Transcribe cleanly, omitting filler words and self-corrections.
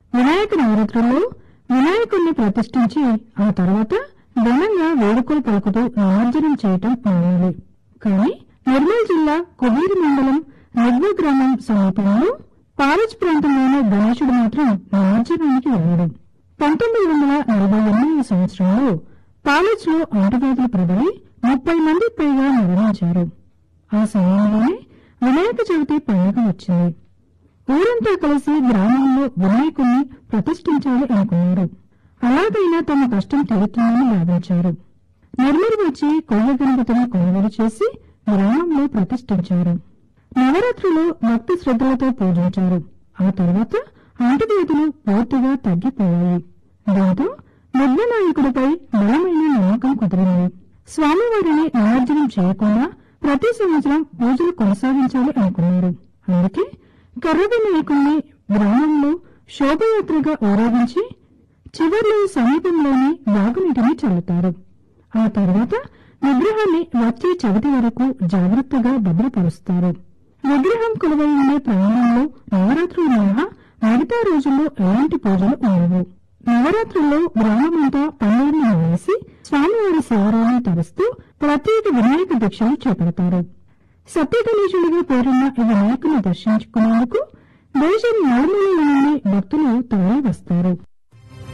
వినాయక నవరాత్రుల్లో వినాయకుడిని ప్రతిష్ఠించి ఆ తర్వాత ఘనంగా వేడుకలు పలుకుతూ నిమజ్జనం చేయటం మామూలు. కానీ నిర్మల్ జిల్లా కుబీరి మండలం నెగ్వ గ్రామం సమీపంలో పాలజ్ ప్రాంతంలోని గణేశుడు మాత్రం నిమజ్జనానికి వెళ్ళాడు. 1948 సంవత్సరంలో పాలజ్ లో అంటువ్యాధులు ప్రబలి 30 మంది పైగా మరణించారు. ఆ సమయంలోనే వినాయక చవితి పండుగ వచ్చింది. ఊరంతా కలిసి గ్రామంలో వినాయకుడిని ప్రతిష్ఠించాలి అనుకున్నారు. అలాగైనా తమ కష్టం తీరుతుందని భావించారు. నిర్మల్ వచ్చి కొయ్య గణపతిని కొనుగోలు చేసి గ్రామంలో ప్రతిష్ఠించారు. నవరాత్రులు భక్తి శ్రద్ధలతో పూజించారు. ఆ తర్వాత అంటువ్యాధులు పూర్తిగా తగ్గిపోయాయి. దాంతో నాయకుడిపై బలమైన నమ్మకం కుదిరింది. స్వామివారిని నిమజ్జనం చేయకుండా ప్రతి సంవత్సరం పూజలు కొనసాగించాలి అనుకున్నారు. అందుకే కర్ర వినాయకుడిని గ్రామంలో శోభయాత్రగా ఊరేగించి చివర్లో సమీపంలోని వాగునీటిని చల్లుతారు. ఆ తర్వాత విగ్రహాన్ని వచ్చే చవితి వరకు జాగ్రత్తగా భద్రపరుస్తారు. విగ్రహం కొలువై ఉండే ప్రాంగణంలో నవరాత్రులు మినహా మిగతా రోజుల్లో ఎలాంటి పూజలు ఉండవు. నవరాత్రుల్లో గ్రామమంతా పండుగను వేసి స్వామివారి సేవరాలను తరుస్తూ ప్రత్యేక వినాయక దీక్షలు చేపడతారు. సత్యగణేశుడిగా పేరున్న ఈ వినాయకుని దర్శించుకునేందుకు దేశం నలుమూలల నుండి భక్తులు తరలి వస్తారు.